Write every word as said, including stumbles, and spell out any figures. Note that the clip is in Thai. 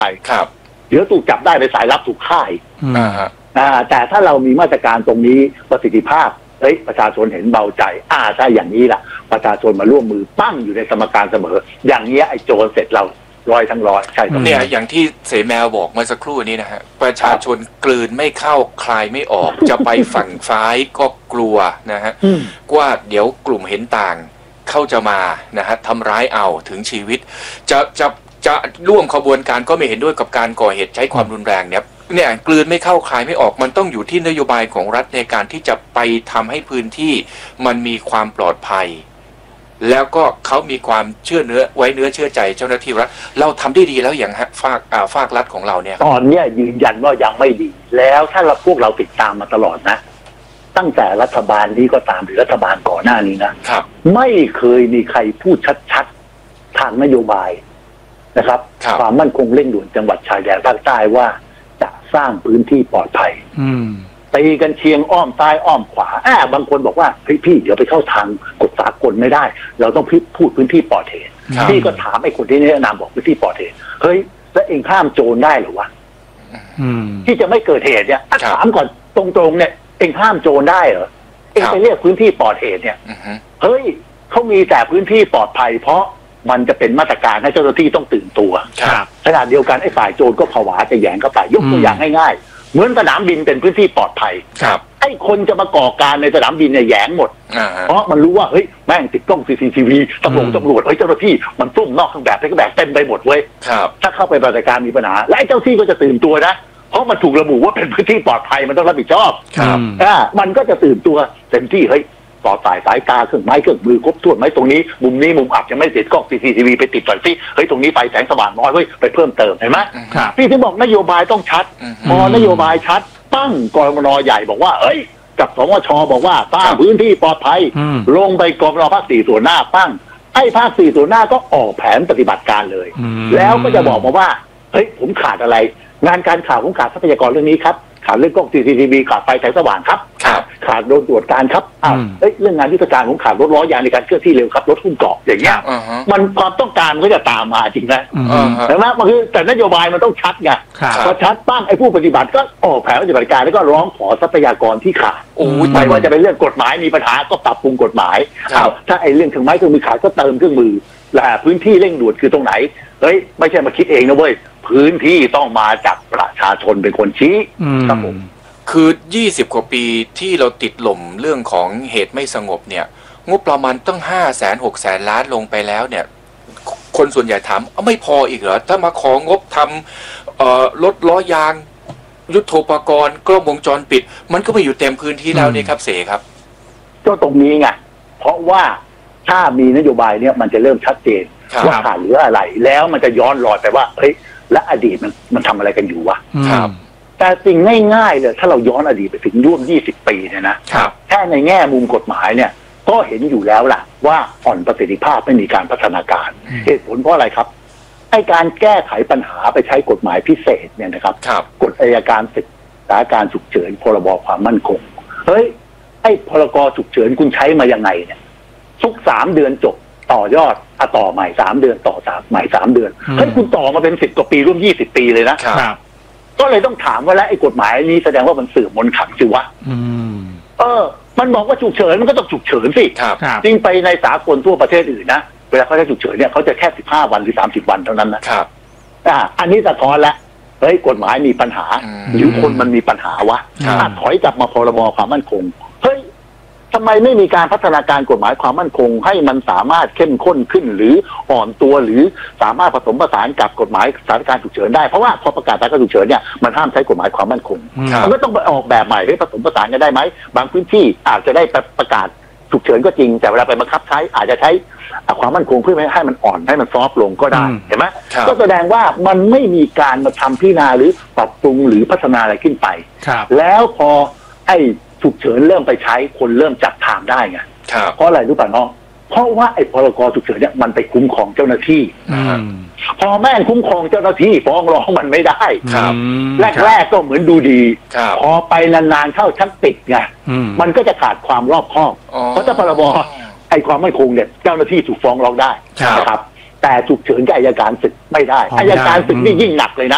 ไปครับเดี๋ยวถูกจับได้ในสายลับถูกฆ่าอ่าฮะอ่าแต่ถ้าเรามีมาตรการตรงนี้ประสิทธิภาพเฮ้ยประชาชนเห็นเบาใจอ่าถ้าอย่างนี้ล่ะประชาชนมาร่วมมือปั้งอยู่ในสมการเสมออย่างนี้ไอ้โจรเสร็จเราร้อยทั้งร้อยใช่ครับเนี่ยอย่างที่เสแมวบอกเมื่อสักครู่นี้นะฮะประชาชนกลืนไม่เข้าคลายไม่ออก จะไปฝั่งซ้ายก็กลัวนะฮะว่าเดี๋ยวกลุ่มเห็นต่างเขาจะมานะฮะทำร้ายเอาถึงชีวิตจะจะจะร่วมขบวนการก็ไม่เห็นด้วยกับการก่อเหตุใช้ความรุนแรงเนี่ยเนี่ยกลืนไม่เข้าคลายไม่ออกมันต้องอยู่ที่นโยบายของรัฐในการที่จะไปทำให้พื้นที่มันมีความปลอดภัยแล้วก็เขามีความเชื่อเนื้อไว้เนื้อเชื่อใจเจ้าหน้าที่รัฐเราทำได้ดีแล้วอย่างฮะฝากอ่าฝากรัฐของเราเนี่ยตอนเนี้ยยืนยันว่ายังไม่ดีแล้วถ้าเราพวกเราติดตามมาตลอดนะตั้งแต่รัฐบาลนี้ก็ตามหรือรัฐบาลก่อนหน้านี้นะครับไม่เคยมีใครพูดชัดๆทางนโยบายนะครับความมั่นคงเร่งด่วนจังหวัดชายแดนภาคใต้ว่าจะสร้างพื้นที่ปลอดภัยตีกันเชียงอ้อมซ้ายอ้อมขวาอ่าบางคนบอกว่าพี่พี่เดี๋ยวไปเข้าทางกฎสากลไม่ได้เราต้องพูดพื้นที่ปลอดเหตุพี่ก็ถามไอ้คนที่แนะนำบอกพื้นที่ปลอดเหตุเฮ้ยแล้วเองข้ามโจรได้หรือวะที่จะไม่เกิดเหตุเนี่ยถามก่อนตรงๆเนี่ยเองห้ามโจรได้เหรอเองไปเรียกพื้นที่ปลอดเหตุเนี่ยเฮ้ยเขามีแต่พื้นที่ปลอดภัยเพราะมันจะเป็นมาตรการให้เจ้าหน้าที่ต้องตื่นตัวขณะเดียวกันไอ้ฝ่ายโจรก็ผวาจะแยงเข้าไปยกตัวอย่างง่ายๆเหมือนสนามบินเป็นพื้นที่ปลอดภัยไอ้คนจะมาก่อการในสนามบินเนี่ยแยงหมดเพราะมันรู้ว่าเฮ้ยแม่งติดกล้อง ซี ซี ที วี ตำรวจตำรวจเฮ้ยเจ้าหน้าที่มันซุ่มนอกเครื่องแบบในเครื่องแบบเต็มไปหมดเว้ยถ้าเข้าไปปฏิบัติการมีปัญหาและไอ้เจ้าที่ก็จะตื่นตัวนะเพราะมันถูกระบุว่าเป็นพื้นที่ปลอดภัยมันต้องรับผิดชอบครับอ่ามันก็จะตื่นตัวเต็มที่เฮ้ยต่อสายสายตาเครื่องไม้เครื่องมือครบถ้วนไหมตรงนี้มุมนี้มุมอับยังไม่ติดกล้อง ซี ซี ที วี ไปติดก่อนสิเฮ้ยตรงนี้ไฟแสงสว่างน้อยเฮ้ยไปเพิ่มเติมเห็นไหมพี่ถึงบอกนโยบายต้องชัดพอนโยบายชัดปั้งกรมนใหญ่บอกว่าเอ้ยกับสวชบอกว่าสร้างพื้นที่ปลอดภัยลงไปกรมนภาคสี่ส่วนหน้าปั้งไอ้ภาคสี่ส่วนหน้าก็ออกแผนปฏิบัติการเลยแล้วก็จะบอกมาว่าเฮ้ยผมขาดอะไรงานการข่าวผมขาดทรัพยากรเรื่องนี้ครับขาดเรื่องกล้อง ซี ซี ที วี ขาดไฟแสงสว่างครับขาดโดนตรวจการครับอ้าวเอ้ยเรื่องงานยุทธการผมขาดรถล้อยางในการเคลื่อนที่เร็วครับรถหุ้มเกาะอย่างเงี้ยมันความต้องการมันก็จะตามมาจริงนะแต่ว่ามันคือแต่นโยบายมันต้องชัดไงพอชัดปั้งไอ้ผู้ปฏิบัติก็ออกแผนปฏิบัติการแล้วก็ร้องขอทรัพยากรที่ขาดไม่ว่าจะเป็นเรื่องกฎหมายมีปัญหาก็ปรับปรุงกฎหมายอ้าวถ้าไอ้เรื่องเครื่องไม้เครื่องมือขาดก็เติมเครื่องมือและพื้นที่เร่งด่วนคือตรงไหนเฮ้ยไม่ใช่มาคิดเองนะเว้ยพื้นที่ต้องมาจากประชาชนเป็นคนชี้ครับผมคือยี่สิบกว่าปีที่เราติดหล่มเรื่องของเหตุไม่สงบเนี่ยงบประมาณตั้งห้าแสนหกแสนล้านลงไปแล้วเนี่ยคนส่วนใหญ่ถามไม่พออีกเหรอถ้ามาของบทำรถล้อยางยุทโธปกรณ์กล้องวงจรปิดมันก็ไปอยู่เต็มพื้นที่แล้วนี่ครับเสครับก็ตรงนี้ไงเพราะว่าถ้ามีนโยบายเนี่ยมันจะเริ่มชัดเจนว่าขาดเหลืออะไรแล้วมันจะย้อนรอยไปว่าเฮ้ยและอดีตมันมันทำอะไรกันอยู่วะแต่สิ่งง่ายๆเลยถ้าเราย้อนอดีตไปถึงร่วมยี่สิบปีเนี่ยนะแค่ในแง่มุมกฎหมายเนี่ยก็เห็นอยู่แล้วล่ะว่าอ่อนประสิทธิภาพไม่มีการพัฒนาการเหตุผลเพราะอะไรครับไอ้การแก้ไขปัญหาไปใช้กฎหมายพิเศษเนี่ยนะครับกฎอัยการศึกษาการฉุกเฉินพรบความมั่นคงเฮ้ยไอ้พรกฉุกเฉินคุณใช้มายังไงเนี่ยทุกสามเดือนจบต่อยอดอะต่อใหม่สามเดือนต่อสามใหม่สามเดือนเฮ้ยคุณต่อมาเป็นสิบกว่าปีร่วมยี่สิบปีเลยนะก็เลยต้องถามว่าแล้วไอ้กฎหมายนี้แสดงว่ามันสื่อมนต์ขลังสิวะเออมันบอกว่าฉุกเฉินมันก็ต้องฉุกเฉินสิจริงไปในสากลทั่วประเทศอื่นนะเวลาเขาจะฉุกเฉินเนี่ยเขาจะแค่สิบห้าวันหรือสามสิบวันเท่านั้นนะครับอ่าอันนี้สะท้อนแล้วเฮ้ยกฎหมายมีปัญหาหรือคนมันมีปัญหาวะถ้าถอยกลับมาพรบความมั่นคงเฮ้ยทำไมไม่มีการพัฒนาการกฎหมายความมั่นคงให้มันสามารถเข้มข้นขึ้นหรืออ่อนตัวหรือสามารถผสมผสานกับกฎหมายสถานการณ์ฉุกเฉินได้เพราะว่าพอประกาศสถานการณ์ฉุกเฉินเนี่ยมันห้ามใช้กฎหมายความมั่นคงมันก็ต้องไปออกแบบใหม่ให้ผสมผสานกันได้ไหมบางพื้นที่อาจจะได้ประกาศฉุกเฉินก็จริงแต่เวลาไปบังคับใช้อาจจะใช้ความมั่นคงเพื่อไม่ให้มันอ่อนให้มันซอฟต์ลงก็ได้เห็นไหมก็แสดงว่ามันไม่มีการมาทำพิจารณาหรือปรับปรุงหรือพัฒนาอะไรขึ้นไปแล้วพอไอ้ฉุกเฉินเริ่มไปใช้คนเริ่มจับทางได้ไงเพราะอะไรรู้ป่ะน้องเพราะว่าไอ้พรกฉุกเฉินเนี่ยมันไปคุ้มครองเจ้าหน้าที่พอแม่งคุ้มครองเจ้าหน้าที่ฟ้องร้องมันไม่ได้แรกๆก็เหมือนดูดีพอไปนานๆเข้าชักติดไงมันก็จะขาดความรอบคอบเพราะถ้าพรบไอ้ความมั่นคงเนี่ยเจ้าหน้าที่ถูกฟ้องร้องได้นะครับแต่ฉุกเฉินกับอัยการศึกไม่ได้อัยการศึกนี่ยิ่งหนักเลยนะ